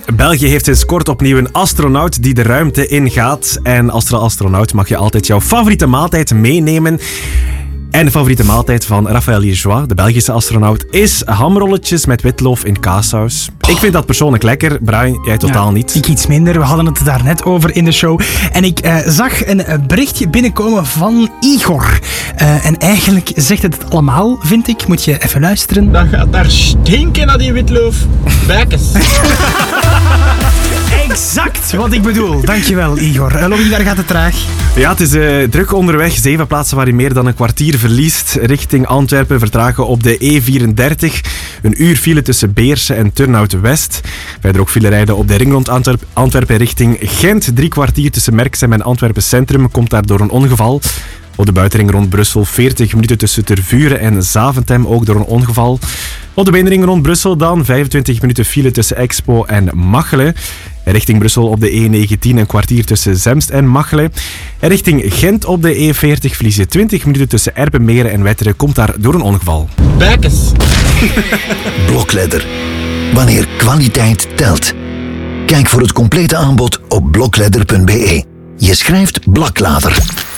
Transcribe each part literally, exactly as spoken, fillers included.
België heeft sinds kort opnieuw een astronaut die de ruimte ingaat. En als astronaut mag je altijd jouw favoriete maaltijd meenemen. En de favoriete maaltijd van Raphaël Liégeois, de Belgische astronaut, is hamrolletjes met witloof in kaassaus. Ik vind dat persoonlijk lekker. Brian, jij totaal ja, niet. Ik iets minder. We hadden het daar net over in de show. En ik uh, zag een uh, berichtje binnenkomen van Igor. Uh, en eigenlijk zegt het allemaal, vind ik. Moet je even luisteren. Dat gaat daar stinken naar die witloof. Bijkes. Exact wat ik bedoel. Dankjewel, Igor. Uh, Louis, daar gaat het traag. Ja, het is uh, druk onderweg. Zeven plaatsen waar je meer dan een kwartier verliest. Richting Antwerpen vertragen op de E vierendertig. Een uur file tussen Beersen en Turnhout West. Verder ook file rijden op de ring rond Antwerp- Antwerpen richting Gent. Drie kwartier tussen Merksem en Antwerpen Centrum. Komt daar door een ongeval. Op de buitenring rond Brussel veertig minuten tussen Tervuren en Zaventem, ook door een ongeval. Op de binnenring rond Brussel dan vijfentwintig minuten file tussen Expo en Machelen. En richting Brussel op de E negentien een kwartier tussen Zemst en Machelen. En richting Gent op de E veertig verlies je twintig minuten tussen Erpenmeren en Wetteren. Komt daar door een ongeval. Bijkes. Blokledder. Wanneer kwaliteit telt. Kijk voor het complete aanbod op blokledder punt b e. Je schrijft Blaklader.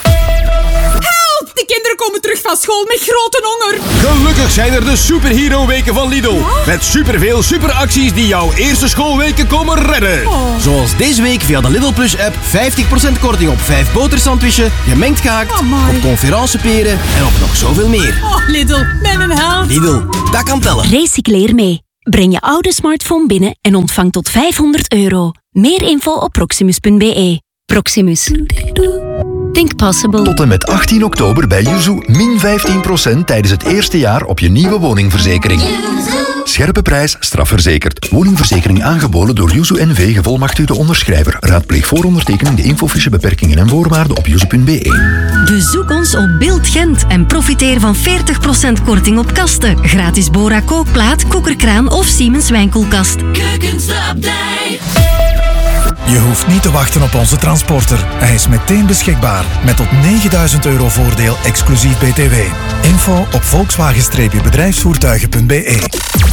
De kinderen komen terug van school met grote honger. Gelukkig zijn er de Superhero Weken van Lidl. Ja? Met superveel superacties die jouw eerste schoolweken komen redden. Oh. Zoals deze week via de Lidl Plus app vijftig procent korting op vijf botersandwiches, gemengd gehakt, oh op conferenceperen en op nog zoveel meer. Oh, Lidl, ben een held. Lidl, dat kan tellen. Recycleer mee. Breng je oude smartphone binnen en ontvang tot vijfhonderd euro. Meer info op proximus punt b e. Proximus. Think possible. Tot en met achttien oktober bij Yuzu min vijftien procent tijdens het eerste jaar op je nieuwe woningverzekering. Scherpe prijs, strafverzekerd. Woningverzekering aangeboden door Yuzu N V, gevolmachtigde onderschrijver. Raadpleeg voor ondertekening de infofiche, beperkingen en voorwaarden op yuzu punt b e. Bezoek ons op Beeld Gent en profiteer van veertig procent korting op kasten. Gratis Bora kookplaat, koekerkraan of Siemens wijnkoelkast. Keukensupdate. Je hoeft niet te wachten op onze transporter. Hij is meteen beschikbaar met tot negenduizend euro voordeel exclusief B T W. Info op volkswagen bedrijfsvoertuigen punt b e.